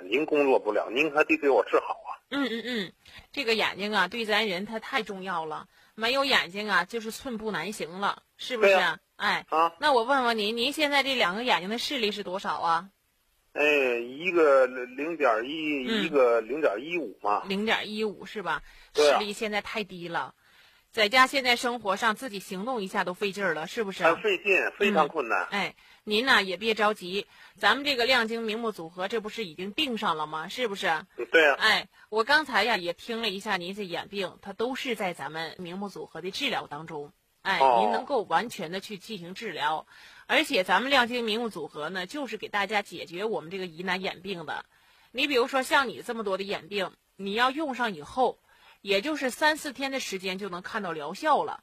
眼睛工作不了，您可得给我治好啊。 这个眼睛啊，对咱人它太重要了，没有眼睛啊，就是寸步难行了，是不是？那我问问您现在这2个眼睛的视力是多少啊？ 一个0.1，一个0.15嘛。 0.15是吧？ 对啊。 视力现在太低了，在家现在生活上自己行动一下都费劲儿了，是不是？ 很费劲，非常困难。 您呢也别着急，咱们这个亮晶明目组合，这不是已经定上了吗？是不是？ 对啊。 我刚才呀也听了一下您这眼病，它都是在咱们明目组合的治疗当中。您能够完全的去进行治疗，而且咱们亮晶明目组合呢，就是给大家解决我们这个疑难眼病的。你比如说像你这么多的眼病，你要用上以后，也就是3、4天的时间就能看到疗效了。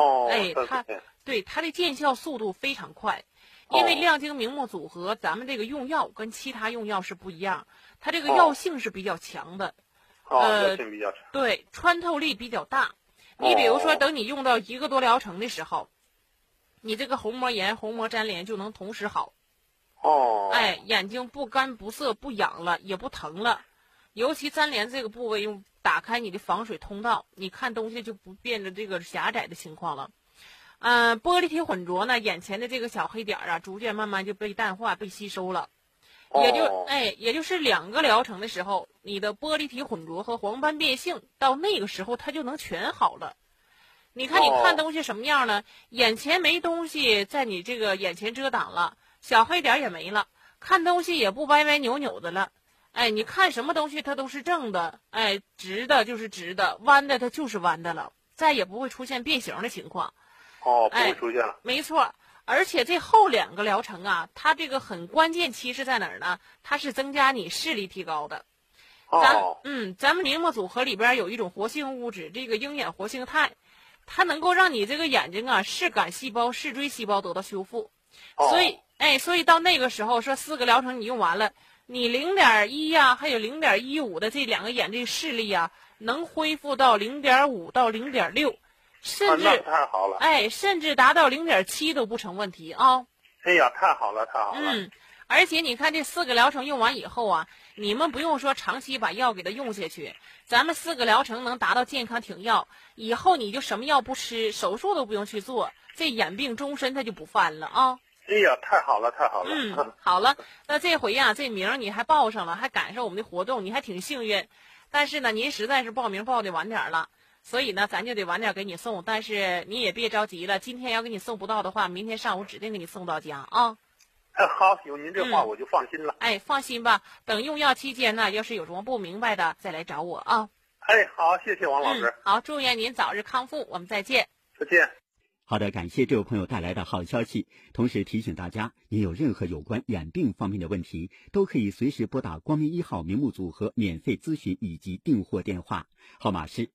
它的见效速度非常快。因为亮晶明目组合，咱们这个用药跟其他用药是不一样，它这个药性是比较强的， 药性比较强。 对，穿透力比较大。你比如说，等你用到1个多疗程的时候，你这个虹膜炎、虹膜粘连就能同时好。眼睛不干不涩不痒了，也不疼了，尤其粘连这个部位，用打开你的防水通道，你看东西就不变得这个狭窄的情况了。玻璃体混浊呢，眼前的这个小黑点啊，逐渐慢慢就被淡化、被吸收了。也就是2个疗程的时候，你的玻璃体混浊和黄斑变性到那个时候它就能全好了。你看你看东西什么样呢？眼前没东西在你这个眼前遮挡了，小黑点也没了，看东西也不歪歪扭扭的了。你看什么东西它都是正的，直的就是直的，弯的它就是弯的了，再也不会出现变形的情况。 不会出现了。 没错。而且这后2个疗程啊，它这个很关键期是在哪儿呢？它是增加你视力提高的。咱们明目组合里边有一种活性物质，这个鹰眼活性肽，它能够让你这个眼睛啊视杆细胞、视锥细胞得到修复。所以到那个时候说4个疗程你用完了，你0.1呀，还有0.15的这2个眼这视力啊，能恢复到0.5到0.6。甚至太好了， 甚至达到0.7都不成问题啊！ 太好了，太好了。 而且你看这4个疗程用完以后啊，你们不用说长期把药给它用下去，咱们4个疗程能达到健康停药，以后你就什么药不吃，手术都不用去做，这眼病终身它就不犯了啊！ 太好了，太好了。 好了，那这回呀，这名你还报上了，还赶上我们的活动，你还挺幸运。但是呢，您实在是报名报的晚点了。所以呢，咱就得晚点给你送，但是你也别着急了。今天要给你送不到的话，明天上午指定给你送到家啊。 好，有您这话我就放心了。 放心吧。等用药期间呢，要是有什么不明白的，再来找我啊。 好，谢谢王老师。 好，祝愿您早日康复，我们再见。 再见。 好的，感谢这位朋友带来的好消息。同时提醒大家，您有任何有关眼病方面的问题，都可以随时拨打光明1号明目组合免费咨询以及订货电话，号码是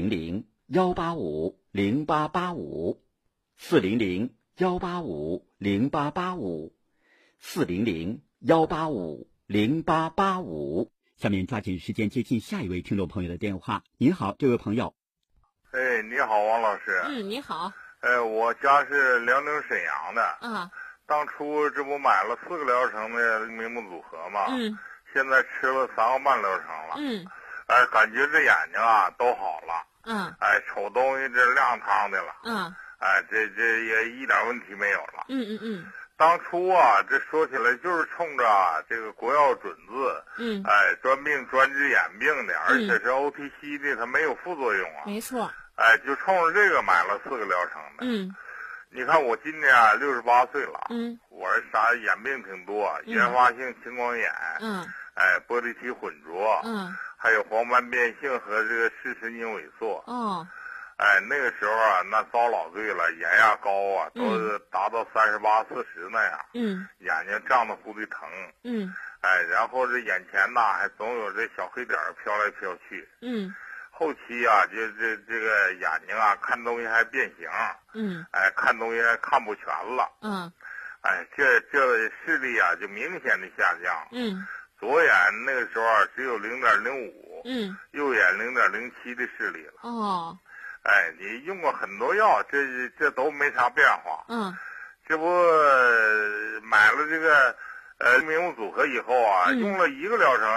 400-185-0885，400-185-0885。下面抓紧时间接听下一位听众朋友的电话。您好，这位朋友。 你好，王老师。 你好。 我家是辽宁沈阳的。当初这不买了4个疗程的明目组合吗？现在吃了3个半疗程了。感觉这眼睛啊都好了。瞅东西这亮堂的了。这也一点问题没有了。当初啊，这说起来就是冲着这个国药准字，专病专治眼病的，而且是 OTC 的，它没有副作用啊。 没错。 就冲着这个买了4个疗程的。你看我今年68岁了。我这啥眼病挺多，原发性青光眼，玻璃体混浊，还有黄斑变性和这个视神经萎缩。那个时候啊，那遭老罪了，眼压高啊，都达到38、40那样。眼睛胀得乎的疼。然后这眼前呐还总有这小黑点飘来飘去。后期啊，就这个眼睛啊，看东西还变形。看东西还看不全了。这视力啊就明显的下降。左眼那个时候只有0.05，右眼0.07的视力了。你用过很多药，这都没啥变化。这不买了这个明目组合以后啊，用了1个疗程。